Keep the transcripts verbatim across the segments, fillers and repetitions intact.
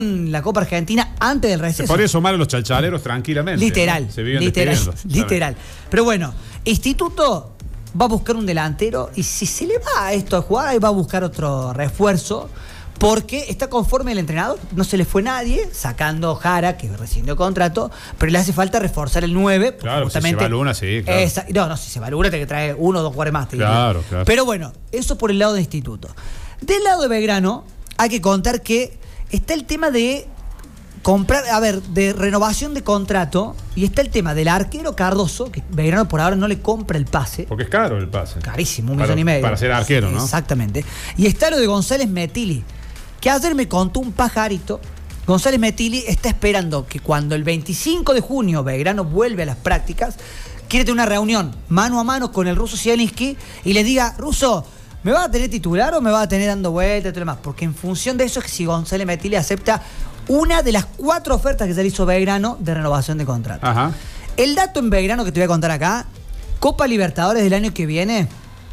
la Copa Argentina antes del receso. Se podría sumar a los chalchaleros tranquilamente. Literal, ¿no? Se viven literal, despidiendo. literal. Pero bueno, Instituto va a buscar un delantero y si se le va a esto a jugar, ahí va a buscar otro refuerzo. Porque está conforme el entrenador, no se le fue nadie, sacando Jara, que rescindió contrato, pero le hace falta reforzar el nueve. Claro, justamente, si se va Luna, sí, claro. Esa, no, no, si se va Luna, te que traer uno o dos jugadores más. Claro, claro. Pero bueno, eso por el lado de Instituto. Del lado de Belgrano, hay que contar que está el tema de comprar, a ver, de renovación de contrato, y está el tema del arquero Cardoso, que Belgrano por ahora no le compra el pase. Porque es caro el pase. Carísimo, un para, millón y medio. Para ser arquero, ¿no? Exactamente. Y está lo de González Metili, que ayer me contó un pajarito. González Metili está esperando que cuando el veinticinco de junio Belgrano vuelve a las prácticas, quiere tener una reunión mano a mano con el ruso Zielinski y le diga, Ruso, ¿me va a tener titular o me va a tener dando vueltas y todo lo demás? Porque en función de eso es que si González Metili acepta una de las cuatro ofertas que se le hizo Belgrano de renovación de contrato. Ajá. El dato en Belgrano que te voy a contar acá, Copa Libertadores del año que viene,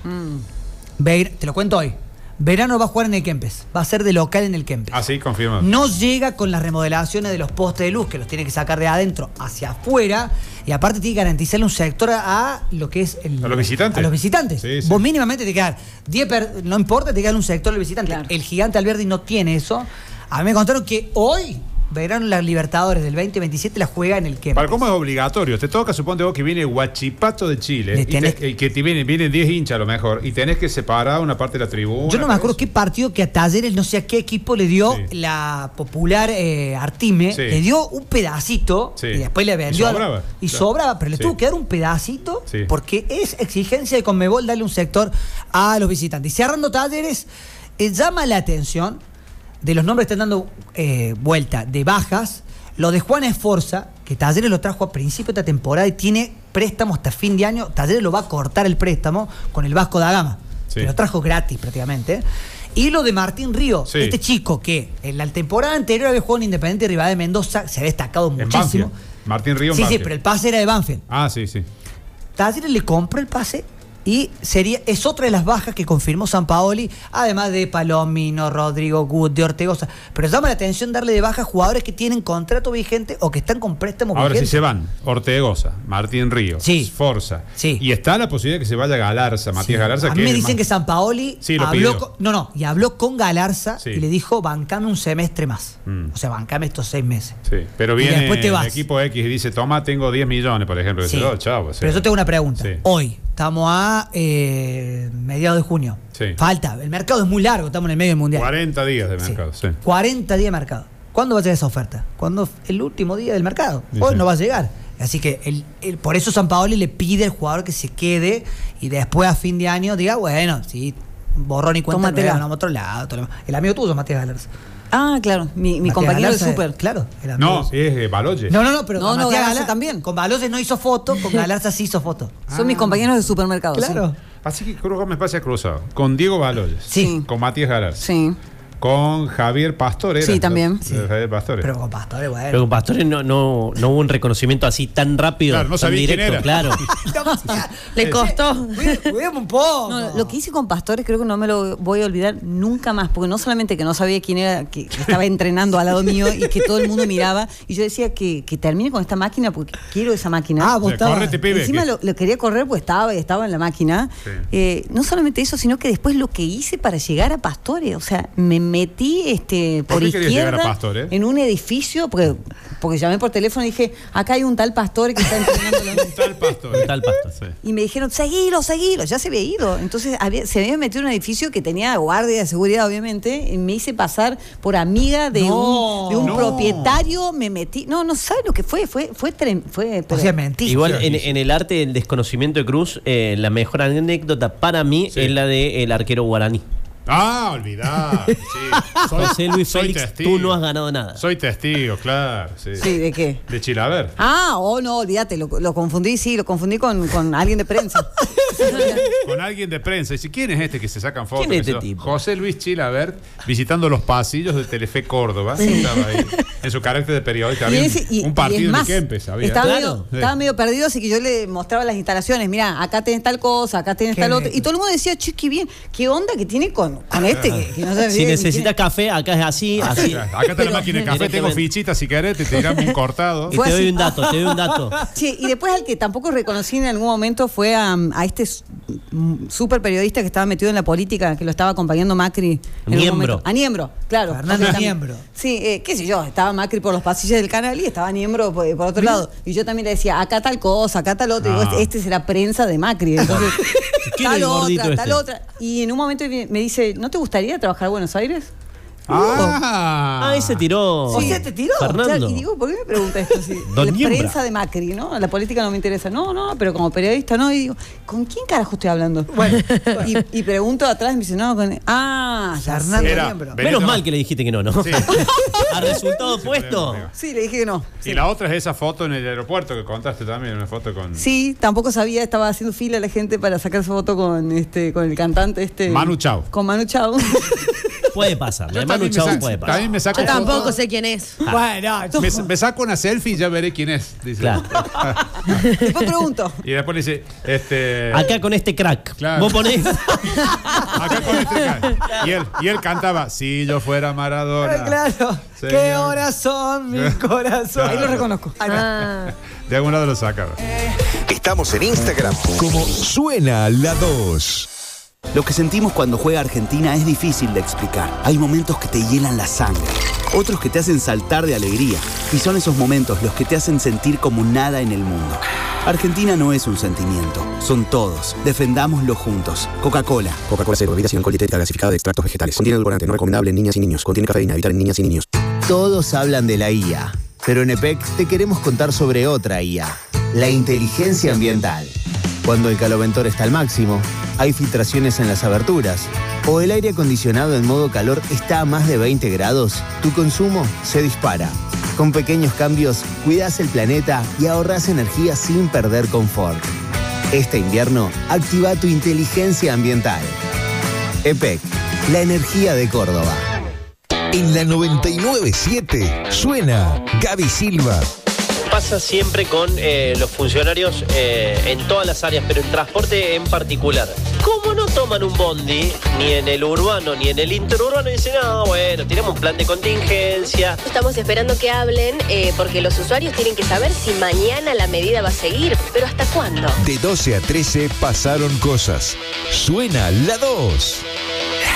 mm. Belgrano, te lo cuento hoy. Belgrano va a jugar en el Kempes, va a ser de local en el Kempes. Ah, sí, confirmado. No llega con las remodelaciones de los postes de luz, que los tiene que sacar de adentro hacia afuera, y aparte tiene que garantizarle un sector a lo que es el, a los visitantes. A los visitantes. Sí, sí. Vos mínimamente te quedar diez per, no importa, te queda un sector al visitante. Claro. El Gigante Alberdi no tiene eso. A mí me contaron que hoy Belgrano las Libertadores del veinte veintisiete la juega en el Kempes. Para cómo es obligatorio, te toca, suponte vos que viene Huachipato de Chile, y, tenés... te, y que te vienen vienen diez hinchas a lo mejor, y tenés que separar una parte de la tribuna. Yo no me acuerdo qué partido que a Talleres, no sé a qué equipo le dio sí. la popular eh, Artime, sí. le dio un pedacito sí. y después le vendió. Y sobraba. Y claro. sobraba, pero le sí. tuvo que dar un pedacito sí. porque es exigencia de Conmebol darle un sector a los visitantes. Y cerrando Talleres, eh, llama la atención de los nombres que están dando eh, vuelta de bajas. Lo de Juan Esforza, que Talleres lo trajo a principio de esta temporada y tiene préstamo hasta fin de año. Talleres lo va a cortar el préstamo con el Vasco da Gama. Sí. Que lo trajo gratis prácticamente. Y lo de Martín Río, sí. este chico que en la temporada anterior había jugado en Independiente Rivadavia de Mendoza, se ha destacado muchísimo. Martín Río. Sí, Banfield. sí, pero el pase era de Banfield. Ah, sí, sí. Talleres le compró el pase. Y sería, es otra de las bajas que confirmó Sampaoli, además de Palomino, Rodrigo Gut, de Ortegoza. Pero llama la atención darle de baja a jugadores que tienen contrato vigente o que están con préstamo Ahora vigente. sí se van Ortegoza, Martín Río, sí. Forza. Sí. Y está la posibilidad de que se vaya Galarza, Matías sí. Galarza. A que mí me es dicen más... que Sampaoli sí, lo habló con, no, no, y habló con Galarza sí. y le dijo, bancame un semestre más. Mm. O sea, bancame estos seis meses. Sí, pero viene y después te vas. el equipo X y dice, toma, tengo diez millones, por ejemplo. Sí. Dice, oh, chavo, pero yo tengo una pregunta. Sí. Hoy, estamos a eh, mediados de junio. Sí. Falta, el mercado es muy largo, estamos en el medio del mundial. cuarenta días de mercado, sí. sí. cuarenta días de mercado. ¿Cuándo va a llegar esa oferta? ¿Cuándo? El último día del mercado. Sí, Hoy sí. no va a llegar. Así que el, el, por eso Sampaoli le pide al jugador que se quede y después a fin de año diga, bueno, sí, borrón y cuenta nueva, vamos a otro lado. Todo el amigo tuyo, Matías Galarza. Ah, claro, mi, mi compañero Galarza, de súper. Claro. No, es eh, Baloyes. No, no, no, pero no, no, Matías Galarza Galarza también. Con Baloyes no hizo foto, con Galarza sí hizo foto. Son ah. mis compañeros de supermercado. Claro. Sí. Así que Cruz Gómez pasa cruzado. Con Diego Baloyes. Sí. Con Matías Galarza. Sí. Con Javier Pastore. Sí, también. Sí. Javier Pastore. Pero con Pastore, bueno. Pero con Pastore no, no, no hubo un reconocimiento así tan rápido. Claro, no tan sabía directo, quién era. Claro. Le costó. Cuidemos un poco. No, lo que hice con Pastore creo que no me lo voy a olvidar nunca más, porque no solamente que no sabía quién era, que estaba entrenando al lado mío y que todo el mundo miraba, y yo decía que, que termine con esta máquina porque quiero esa máquina. Ah, vos estabas. Correte, pibe. Encima que... lo, lo quería correr porque estaba, estaba en la máquina. Sí. Eh, no solamente eso, sino que después lo que hice para llegar a Pastore, o sea, me metí este, por, ¿Por qué querías llegar a izquierda Pastore? en un edificio, porque, porque llamé por teléfono y dije, acá hay un tal Pastore que está entrenando. un tal Pastore. Un tal Pastore. Sí. Y me dijeron, seguilo, seguilo, ya se había ido. Entonces había, se había metido en un edificio que tenía guardia de seguridad, obviamente, y me hice pasar por amiga de No, un, de un no. propietario, me metí. No, no sabes lo que fue, fue, fue, trem, fue O sea, mentí. Igual en, en el arte del desconocimiento de Cruz, eh, la mejor anécdota para mí sí. es la del arquero guaraní. Ah, olvidá. Sí. Soy, José Luis soy Félix, testigo. tú no has ganado nada. Soy testigo, claro. Sí, Sí, ¿de qué? De Chilaver. Ah, oh no, olvídate, lo, lo confundí, sí, lo confundí con, con alguien de prensa. Con alguien de prensa. Dice, ¿quién es este que se sacan fotos? ¿Quién es este Dice, tipo? José Luis Chilabert, visitando los pasillos de Telefe Córdoba. Estaba ahí, en su carácter de periodista. Había Y ese- y- un y partido es más, de Kempes. Había. Estaba, Claro. medio, Sí. estaba medio perdido, así que yo le mostraba las instalaciones. Mirá, acá tenés tal cosa, acá tenés Qué tal otra. lindo. Y todo el mundo decía, che, qué bien, qué onda que tiene con, con, con este que, que no sabe Si bien necesitas quién café, acá es así, así. Acá está la máquina de café, tengo Directamente. fichitas si querés, te tiramos un cortado. Y Fue te doy así. un dato, te doy un dato. es. Sí, y después al que tampoco reconocí en algún momento fue a, a este súper periodista que estaba metido en la política, que lo estaba acompañando Macri. en algún Niembro. momento. A Niembro, claro. Fernando Porque tam- Niembro. Sí, eh, qué sé yo, estaba Macri por los pasillos del canal y estaba Niembro por, por otro lado. Y yo también le decía, acá tal cosa, acá tal otro. Y digo, Ah. este, este será prensa de Macri. Entonces, ¿Quién es tal el gordito otra, tal este? otra. Y en un momento me dice, ¿no te gustaría trabajar en Buenos Aires? Ah, Ah, ahí se tiró. O sea, te tiró. Fernando. Claro, y digo, ¿por qué me pregunta esto? Si Don la Niembra. prensa de Macri, ¿no? La política no me interesa. No, no, pero como periodista, ¿no? Y digo, ¿con quién carajo estoy hablando? Bueno, y, y pregunto atrás y me dice, no, con. Ah, ya Fernando sé. Era- Niembro. Ve- Menos Benito- mal que le dijiste que no, ¿no? Sí. A resultado opuesto. Sí, le dije que no. Y la otra es esa foto en el aeropuerto que contaste también, una foto con Sí, tampoco sabía, estaba haciendo fila la gente para sacar su foto con este, con el cantante este. Manu Chao. Con Manu Chao. Puede pasar. Yo De Manu también me Chao saco- puede pasar. también me saco Yo tampoco foto. sé quién es. Bueno, yo- Me, me saco una selfie y ya veré quién es. Dice. Claro. Después pregunto. Y después le dice, este. Acá con este crack. Claro. Vos ponés. acá con este cara. Y él, y él cantaba, si yo fuera Maradona. claro. Señor. ¿Qué horas son, mi corazón? Ahí lo reconozco. Ahí va. Ah. De algún lado lo saca. Estamos en Instagram como Suena la dos. Lo que sentimos cuando juega Argentina es difícil de explicar. Hay momentos que te hielan la sangre, otros que te hacen saltar de alegría. Y son esos momentos los que te hacen sentir como nada en el mundo. Argentina no es un sentimiento, son todos. Defendámoslo juntos. Coca-Cola. Coca-Cola Cero, bebida sin alcohol dietética gasificada de extractos vegetales. Contiene edulcorante, no recomendable en niñas y niños. Contiene cafeína, evitar en niñas y niños. Todos hablan de la I A, pero en E P E C te queremos contar sobre otra I A, la inteligencia ambiental. Cuando el caloventor está al máximo, hay filtraciones en las aberturas, o el aire acondicionado en modo calor está a más de veinte grados, tu consumo se dispara. Con pequeños cambios, cuidas el planeta y ahorras energía sin perder confort. Este invierno, activa tu inteligencia ambiental. E P E C, la energía de Córdoba. En la noventa y nueve punto siete suena Gaby Silva. Pasa siempre con eh, los funcionarios eh, en todas las áreas, pero en transporte en particular. ¿Cómo no toman un bondi, ni en el urbano, ni en el interurbano? Y dicen, no, bueno, tenemos un plan de contingencia. Estamos esperando que hablen eh, porque los usuarios tienen que saber si mañana la medida va a seguir. Pero ¿hasta cuándo? De doce a trece pasaron cosas. Suena la dos.